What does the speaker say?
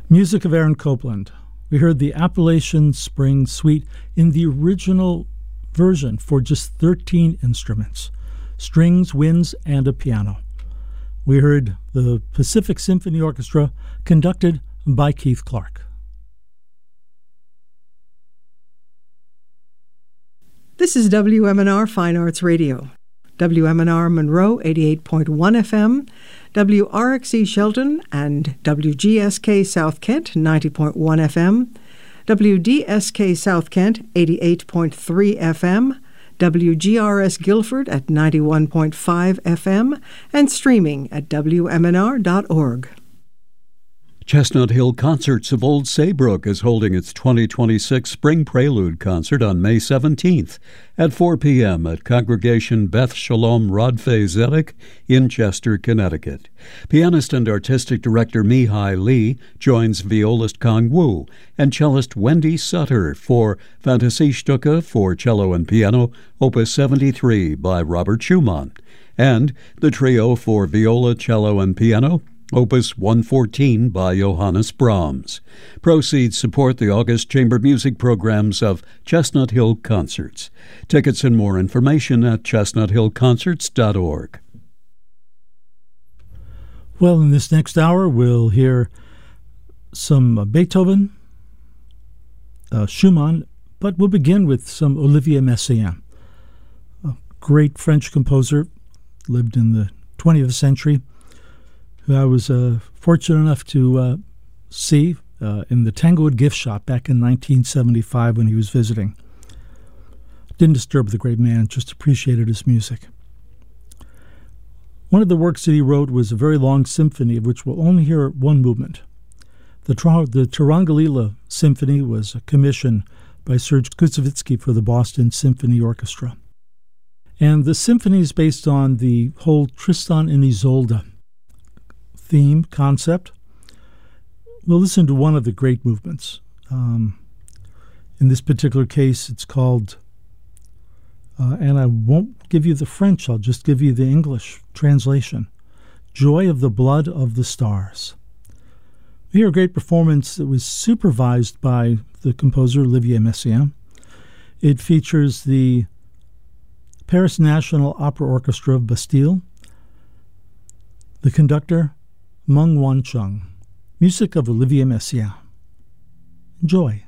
Music of Aaron Copland. We heard the Appalachian Spring Suite in the original version for just 13 instruments, strings, winds, and a piano. We heard the Pacific Symphony Orchestra conducted by Keith Clark. This is WMNR Fine Arts Radio. WMNR Monroe 88.1 FM, WRXE Shelton and WGSK South Kent 90.1 FM, WDSK South Kent 88.3 FM, WGRS Guilford at 91.5 FM, and streaming at WMNR.org. Chestnut Hill Concerts of Old Saybrook is holding its 2026 Spring Prelude concert on May 17th at 4 p.m. at Congregation Beth Shalom Rodfei Zedek in Chester, Connecticut. Pianist and artistic director Mihai Lee joins violist Kong Wu and cellist Wendy Sutter for Fantasiestücke for cello and piano, Opus 73 by Robert Schumann, and the trio for viola, cello, and piano, Opus 114 by Johannes Brahms. Proceeds support the August Chamber Music programs of Chestnut Hill Concerts. Tickets and more information at chestnuthillconcerts.org. Well, in this next hour, we'll hear some Beethoven, Schumann, but we'll begin with some Olivier Messiaen, a great French composer, lived in the 20th century, who I was fortunate enough to see in the Tanglewood gift shop back in 1975 when he was visiting. Didn't disturb the great man, just appreciated his music. One of the works that he wrote was a very long symphony, of which we'll only hear one movement. The Tarangalila Symphony was a commission by Serge Koussevitzky for the Boston Symphony Orchestra. And the symphony is based on the whole Tristan and Isolde theme, concept. We'll listen to one of the great movements. In this particular case, it's called, and I won't give you the French, I'll just give you the English translation, Joy of the Blood of the Stars. We hear a great performance that was supervised by the composer Olivier Messiaen. It features the Paris National Opera Orchestra of Bastille, the conductor Meng Wancheng, music of Olivier Messiaen. Enjoy.